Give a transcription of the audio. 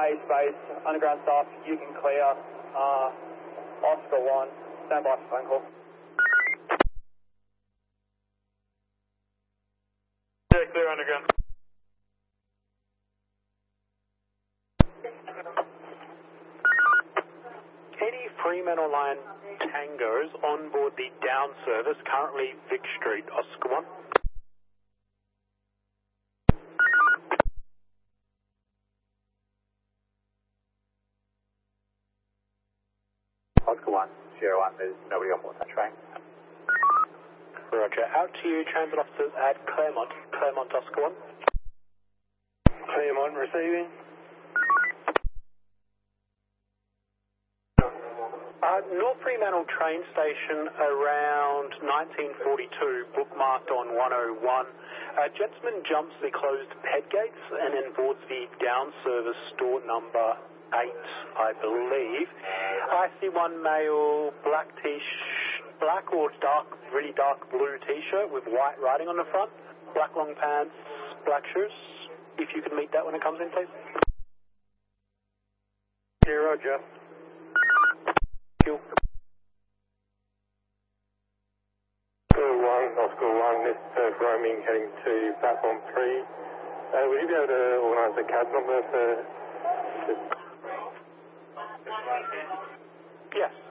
space, underground staff, you can clear. Oscar 1, stand by for phone call. Yeah, clear underground. Any Fremantle Line Tangos on board the down service, currently Vic Street, Oscar 1. Oscar 1, Sierra 1, there's nobody on board that train. Roger. Out to you, transit officers at Claremont. Claremont, Oscar 1. Claremont receiving. North Fremantle train station around 1942, bookmarked on 101. Gentleman jumps the closed ped gates and then boards the down service door number 8, I believe. I see one male, black or dark, really dark blue t-shirt with white writing on the front, black long pants, black shoes. If you could meet that when it comes in, please. Yeah, roger. Cool. Oscar 1, this roaming heading to platform 3. Would you be able to organise a cab number for... Yes.